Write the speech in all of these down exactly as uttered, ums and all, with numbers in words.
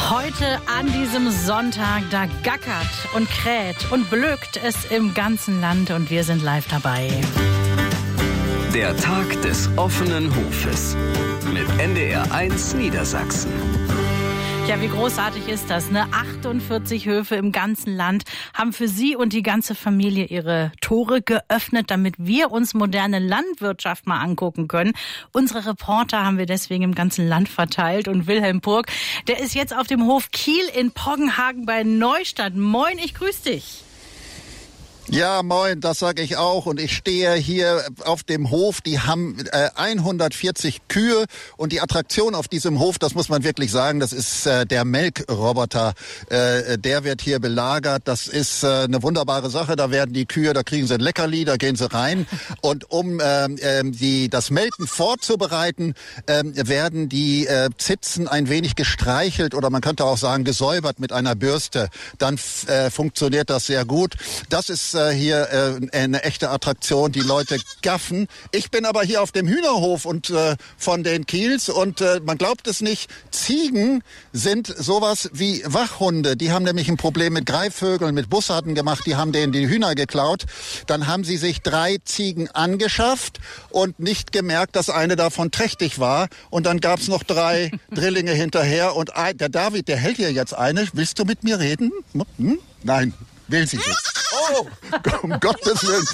Heute an diesem Sonntag, da gackert und kräht und blökt es im ganzen Land und wir sind live dabei. Der Tag des offenen Hofes mit N D R eins Niedersachsen. Ja, wie großartig ist das, ne? achtundvierzig Höfe im ganzen Land haben für Sie und die ganze Familie ihre Tore geöffnet, damit wir uns moderne Landwirtschaft mal angucken können. Unsere Reporter haben wir deswegen im ganzen Land verteilt und Wilhelm Purg, der ist jetzt auf dem Hof Kiel in Poggenhagen bei Neustadt. Moin, ich grüße dich. Ja, moin, das sage ich auch. Und ich stehe hier auf dem Hof. Die haben äh, hundertvierzig Kühe. Und die Attraktion auf diesem Hof, das muss man wirklich sagen, das ist äh, der Melkroboter. Äh, der wird hier belagert. Das ist äh, eine wunderbare Sache. Da werden die Kühe, da kriegen sie ein Leckerli, da gehen sie rein. Und um äh, äh, die, das Melken vorzubereiten, äh, werden die äh, Zitzen ein wenig gestreichelt oder man könnte auch sagen gesäubert mit einer Bürste. Dann äh, funktioniert das sehr gut. Das ist hier äh, eine echte Attraktion, die Leute gaffen. Ich bin aber hier auf dem Hühnerhof und äh, von den Kiels und äh, man glaubt es nicht, Ziegen sind sowas wie Wachhunde. Die haben nämlich ein Problem mit Greifvögeln, mit Bussarden gemacht, die haben denen die Hühner geklaut. Dann haben sie sich drei Ziegen angeschafft und nicht gemerkt, dass eine davon trächtig war und dann gab's noch drei Drillinge hinterher und ein, der David, der hält hier jetzt eine. Willst du mit mir reden? Hm? Nein. Will sie nicht. Oh, um Gottes Willen.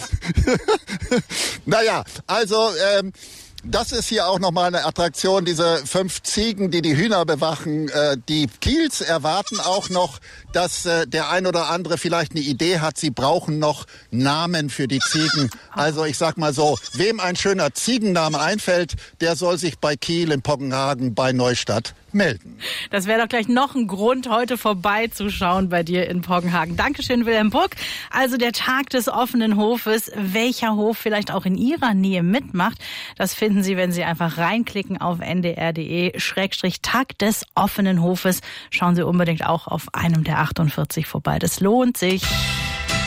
Naja, also ähm, das ist hier auch nochmal eine Attraktion, diese fünf Ziegen, die die Hühner bewachen. Äh, die Kiels erwarten auch noch, dass äh, der ein oder andere vielleicht eine Idee hat. Sie brauchen noch Namen für die Ziegen. Also ich sag mal so, wem ein schöner Ziegenname einfällt, der soll sich bei Kiel in Poggenhagen bei Neustadt melden. Das wäre doch gleich noch ein Grund, heute vorbeizuschauen bei dir in Poggenhagen. Dankeschön, Wilhelm Purg. Also der Tag des offenen Hofes. Welcher Hof vielleicht auch in Ihrer Nähe mitmacht, das finden Sie, wenn Sie einfach reinklicken auf n d r punkt d e Schrägstrich Tag des offenen Hofes. Schauen Sie unbedingt auch auf einem der achtundvierzig vorbei. Das lohnt sich.